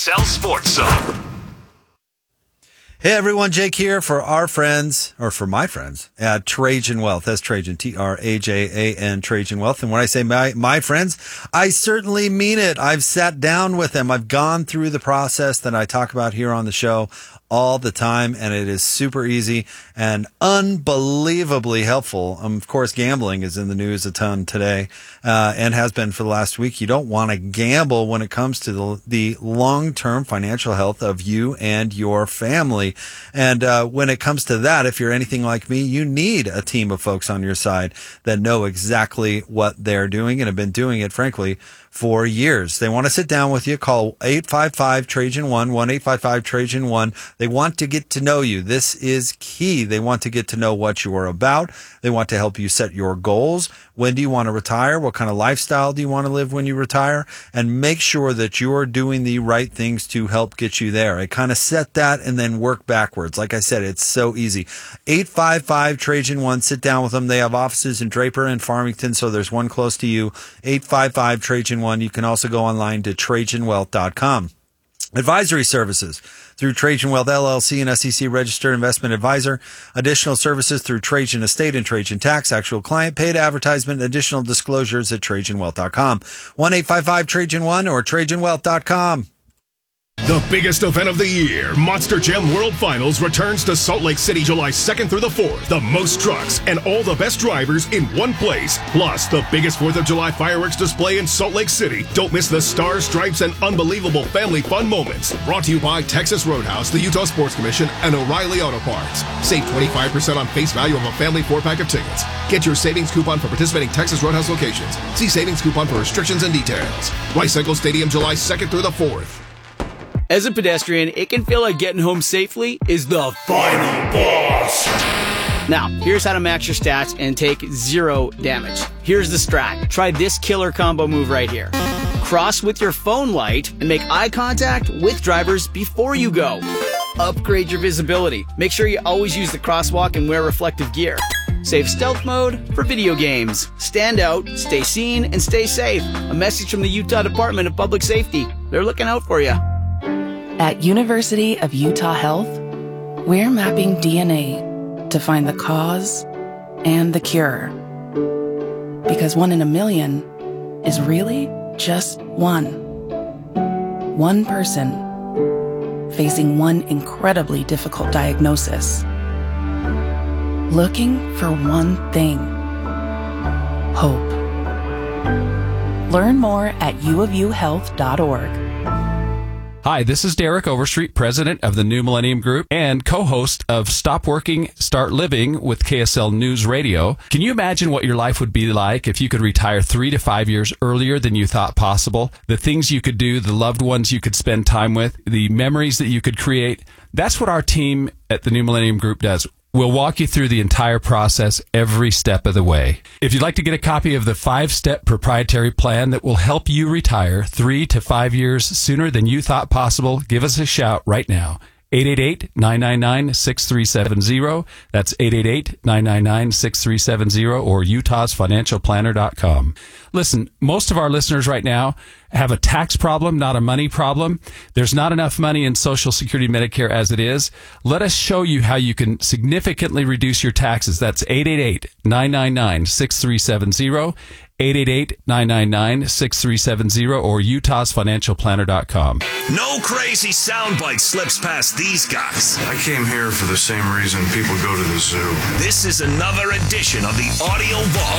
KSL Sports Zone. Hey everyone, Jake here for our friends, or for my friends at Trajan Wealth. That's Trajan, Trajan, Trajan Wealth. And when I say my friends, I certainly mean it. I've sat down with them. I've gone through the process that I talk about here on the show all the time, and it is super easy and unbelievably helpful. Of course, gambling is in the news a ton today, and has been for the last week. You don't want to gamble when it comes to the long-term financial health of you and your family. And when it comes to that, if you're anything like me, you need a team of folks on your side that know exactly what they're doing and have been doing it, frankly, for years. They want to sit down with you. Call 855-TRAJAN-1, 1-855-TRAJAN-1. They want to get to know you. This is key. They want to get to know what you are about. They want to help you set your goals. When do you want to retire? What kind of lifestyle do you want to live when you retire? And make sure that you're doing the right things to help get you there. I kind of set that and then work backwards. Like I said, it's so easy. 855-TRAJAN-1. Sit down with them. They have offices in Draper and Farmington, so there's one close to you. 855-TRAJAN-1. You can also go online to TrajanWealth.com. Advisory services through Trajan Wealth LLC, an SEC registered investment advisor. Additional services through Trajan Estate and Trajan Tax. Actual client paid advertisement. Additional disclosures at TrajanWealth.com. 1-855-TRAJAN-1 or TrajanWealth.com. The biggest event of the year, Monster Jam World Finals, returns to Salt Lake City July 2nd through the 4th. The most trucks and all the best drivers in one place. Plus, the biggest 4th of July fireworks display in Salt Lake City. Don't miss the stars, stripes, and unbelievable family fun moments. Brought to you by Texas Roadhouse, the Utah Sports Commission, and O'Reilly Auto Parts. Save 25% on face value of a family 4-pack of tickets. Get your savings coupon for participating Texas Roadhouse locations. See savings coupon for restrictions and details. Bicycle Stadium July 2nd through the 4th. As a pedestrian, it can feel like getting home safely is the final boss. Now, here's how to max your stats and take 0 damage. Here's the strat. Try this killer combo move right here. Cross with your phone light and make eye contact with drivers before you go. Upgrade your visibility. Make sure you always use the crosswalk and wear reflective gear. Save stealth mode for video games. Stand out, stay seen, and stay safe. A message from the Utah Department of Public Safety. They're looking out for you. At University of Utah Health, we're mapping DNA to find the cause and the cure. Because 1 in a million is really just one. One person facing one incredibly difficult diagnosis. Looking for one thing: hope. Learn more at uofuhealth.org. Hi, this is Derek Overstreet, president of the New Millennium Group and co-host of Stop Working, Start Living with KSL News Radio. Can you imagine what your life would be like if you could retire 3 to 5 years earlier than you thought possible? The things you could do, the loved ones you could spend time with, the memories that you could create. That's what our team at the New Millennium Group does. We'll walk you through the entire process every step of the way. If you'd like to get a copy of the 5-step proprietary plan that will help you retire 3 to 5 years sooner than you thought possible, give us a shout right now. 888-999-6370. That's 888-999-6370 or utahsfinancialplanner.com. Listen, most of our listeners right now have a tax problem, not a money problem. There's not enough money in Social Security Medicare as it is. Let us show you how you can significantly reduce your taxes. That's 888-999-6370. 888-999-6370 or utahsfinancialplanner.com. No crazy soundbite slips past these guys. I came here for the same reason people go to the zoo. This is another edition of the Audio Vault.